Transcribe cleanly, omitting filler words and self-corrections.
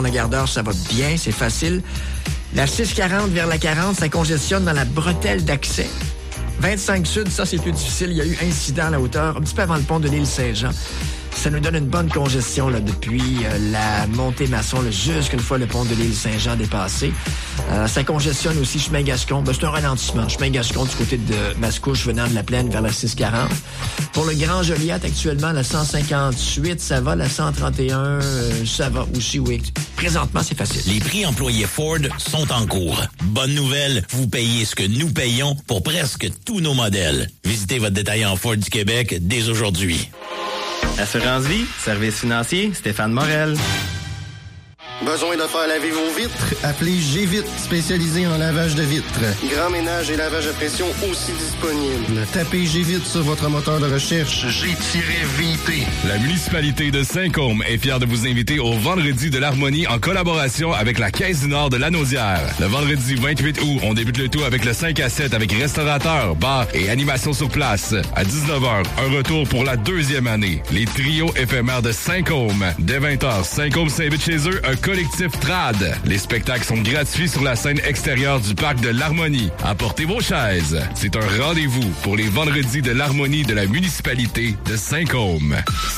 la Gare-d'Or, ça va bien, c'est facile. La 640 vers la 40, ça congestionne dans la bretelle d'accès. 25 Sud, ça, c'est plus difficile. Il y a eu incident à la hauteur, un petit peu avant le pont de l'île Saint-Jean. Ça nous donne une bonne congestion là, depuis la montée Masson, jusqu'une fois le pont de l'île Saint-Jean dépassé. Ça congestionne aussi chemin Gascon. C'est un ralentissement. Chemin Gascon du côté de Mascouche venant de la plaine vers la 640. Pour le Grand Joliette, actuellement, la 158, ça va. La 131, ça va aussi, oui. Présentement, c'est facile. Les prix employés Ford sont en cours. Bonne nouvelle, vous payez ce que nous payons pour presque tous nos modèles. Visitez votre détaillant Ford du Québec dès aujourd'hui. Assurance Vie, service financier, Stéphane Morel. Besoin de faire laver vos vitres? Appelez G-Vite, spécialisé en lavage de vitres. Grand ménage et lavage à pression aussi disponible. Tapez G-Vite sur votre moteur de recherche. G-VT. La municipalité de Saint-Côme est fière de vous inviter au Vendredi de l'Harmonie en collaboration avec la Caisse du Nord de Lanaudière. Le vendredi 28 août, on débute le tout avec le 5 à 7 avec restaurateur, bar et animation sur place. À 19h, un retour pour la 2e année. Les trios éphémères de Saint-Côme. Dès 20h, Saint-Côme s'invite chez eux un collectif trad. Les spectacles sont gratuits sur la scène extérieure du parc de l'Harmonie. Apportez vos chaises. C'est un rendez-vous pour les Vendredis de l'Harmonie de la municipalité de Saint-Côme.